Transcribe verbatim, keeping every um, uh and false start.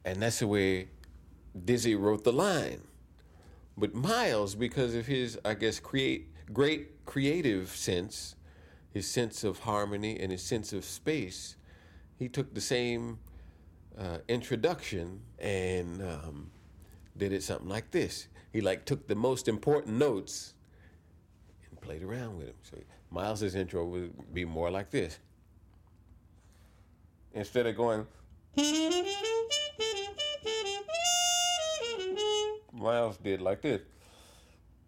And that's the way Dizzy wrote the line. But Miles, because of his, I guess, create great creative sense, his sense of harmony and his sense of space, he took the same uh, introduction and um, did it something like this. He like took the most important notes and played around with them. So Miles's intro would be more like this. Instead of going, Miles did like this.